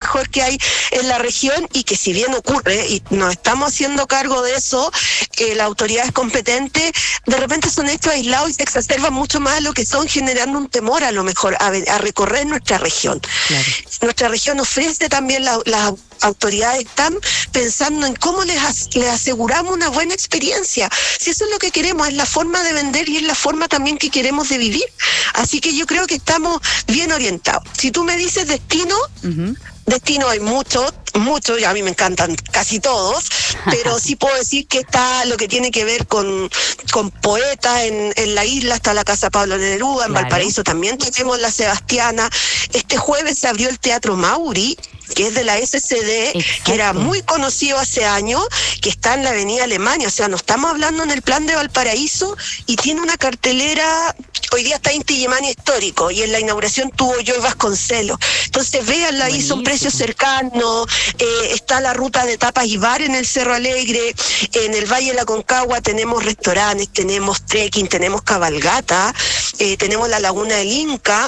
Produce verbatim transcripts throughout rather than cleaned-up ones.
mejor que hay en la región y que si bien ocurre y nos estamos haciendo cargo de eso, eh, las autoridades competentes de repente son hechos aislados y se exacerban mucho más lo que son, generando un temor a lo mejor a, a recorrer nuestra región. Claro. Nuestra región ofrece también la, las autoridades están pensando en cómo les, as, les aseguramos una buena experiencia. Si eso es lo que queremos, es la forma de vender y es la forma también que queremos de vivir. Así que yo creo que estamos bien orientados. Si tú me dices destino, uh-huh. destino hay muchos, muchos, y a mí me encantan casi todos, pero sí puedo decir que está lo que tiene que ver con, con poetas en, en la isla, está la Casa Pablo Neruda, en claro. Valparaíso también tenemos la Sebastiana. Este jueves se abrió el Teatro Mauri, que es de la S C D, exacto. que era muy conocido hace años, que está en la Avenida Alemania, o sea, no estamos hablando en el plan de Valparaíso, y tiene una cartelera, hoy día está Inti Illimani histórico, y en la inauguración tuvo Joy Vasconcelos, entonces véanla ahí, son precios cercanos, eh, está la ruta de tapas y bar en el Cerro Alegre, en el Valle de la Concagua tenemos restaurantes, tenemos trekking, tenemos cabalgata, eh, tenemos la Laguna del Inca,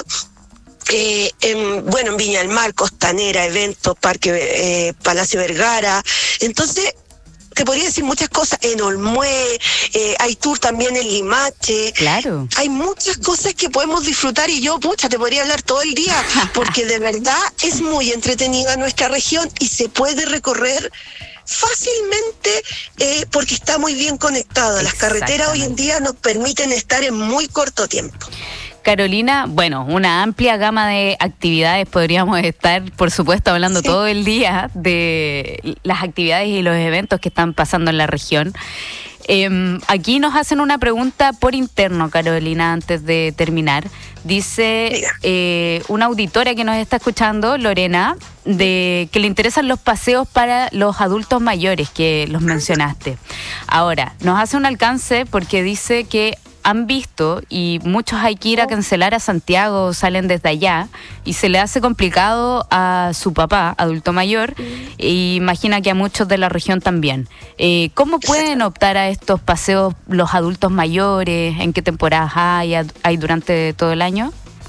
Eh, en, bueno, en Viña del Mar, Costanera, eventos, Parque eh, Palacio Vergara. Entonces, te podría decir muchas cosas. En Olmué, eh, hay tour también en Limache. Claro. Hay muchas cosas que podemos disfrutar y yo, pucha, te podría hablar todo el día, porque de verdad es muy entretenida nuestra región y se puede recorrer fácilmente eh, porque está muy bien conectada. Las carreteras hoy en día nos permiten estar en muy corto tiempo. Carolina, bueno, una amplia gama de actividades, podríamos estar, por supuesto, hablando sí. todo el día de las actividades y los eventos que están pasando en la región. Eh, aquí nos hacen una pregunta por interno, Carolina, antes de terminar. Dice eh, una auditora que nos está escuchando, Lorena, de que le interesan los paseos para los adultos mayores, que los mencionaste. Ahora, nos hace un alcance porque dice que han visto, y muchos hay que ir a cancelar a Santiago, salen desde allá, y se le hace complicado a su papá, adulto mayor, e imagina que a muchos de la región también. Eh, ¿Cómo pueden optar a estos paseos los adultos mayores? ¿En qué temporadas hay, hay durante todo el año?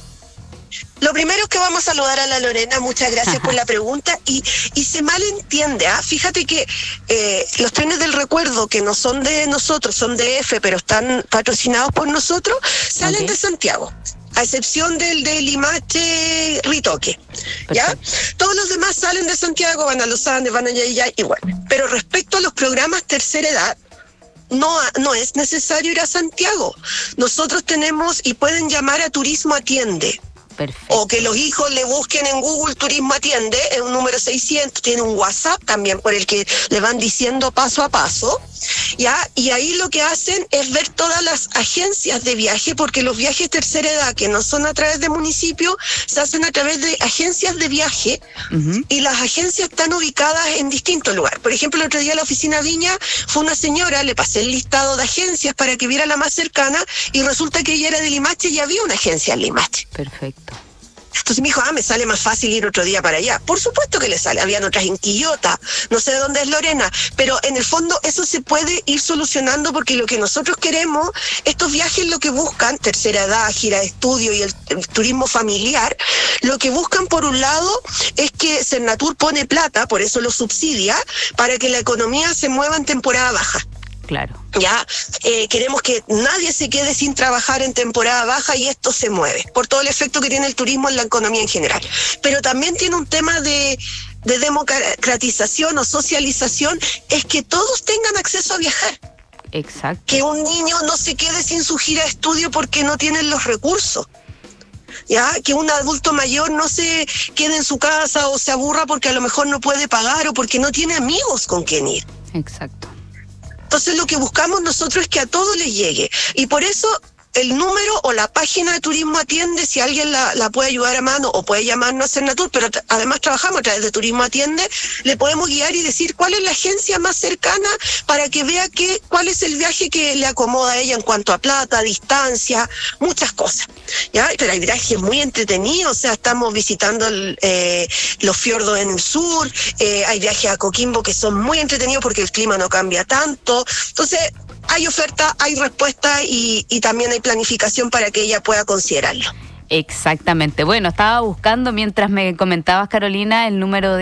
Lo primero es que vamos a saludar a la Lorena, muchas gracias por la pregunta, y, y se malentiende, ¿ah? Fíjate que eh, los trenes del recuerdo, que no son de nosotros, son de F, pero están patrocinados por nosotros, salen okay. de Santiago, a excepción del de Limache Ritoque, ¿ya? Perfecto. Todos los demás salen de Santiago, van a Los Andes, van a Yayay, igual. Pero respecto a los programas tercera edad, No, no es necesario ir a Santiago. Nosotros tenemos, y pueden llamar a Turismo Atiende. Perfecto. O que los hijos le busquen en Google Turismo Atiende, es un número seiscientos, tiene un WhatsApp también por el que le van diciendo paso a paso, ¿ya? Y ahí lo que hacen es ver todas las agencias de viaje, porque los viajes tercera edad, que no son a través de municipios, se hacen a través de agencias de viaje, uh-huh. y las agencias están ubicadas en distintos lugares. Por ejemplo, el otro día a la oficina Viña fue una señora, le pasé el listado de agencias para que viera la más cercana, y resulta que ella era de Limache y había una agencia en Limache. Perfecto. Entonces me dijo, ah, me sale más fácil ir otro día para allá. Por supuesto que le sale, habían otras en Quillota, no sé de dónde es Lorena, pero en el fondo eso se puede ir solucionando, porque lo que nosotros queremos, estos viajes lo que buscan, tercera edad, gira de estudio y el, el turismo familiar, lo que buscan por un lado es que Cernatur pone plata, por eso lo subsidia, para que la economía se mueva en temporada baja. Claro. Ya, eh, queremos que nadie se quede sin trabajar en temporada baja, y esto se mueve por todo el efecto que tiene el turismo en la economía en general. Pero también tiene un tema de, de democratización o socialización, es que todos tengan acceso a viajar. Exacto. Que un niño no se quede sin su gira de estudio porque no tienen los recursos. Ya, que un adulto mayor no se quede en su casa o se aburra porque a lo mejor no puede pagar o porque no tiene amigos con quien ir. Exacto. Entonces lo que buscamos nosotros es que a todos les llegue, y por eso el número o la página de Turismo Atiende, si alguien la, la puede ayudar a mano o puede llamarnos a Cernatur, pero t- además trabajamos a través de Turismo Atiende, le podemos guiar y decir cuál es la agencia más cercana para que vea que, cuál es el viaje que le acomoda a ella en cuanto a plata, distancia, muchas cosas. ¿Ya? Pero hay viajes muy entretenidos, o sea, estamos visitando el, eh, los fiordos en el sur, eh, hay viajes a Coquimbo que son muy entretenidos porque el clima no cambia tanto. Entonces, hay oferta, hay respuesta y, y también hay planificación para que ella pueda considerarlo. Exactamente. Bueno, estaba buscando mientras me comentabas, Carolina, el número de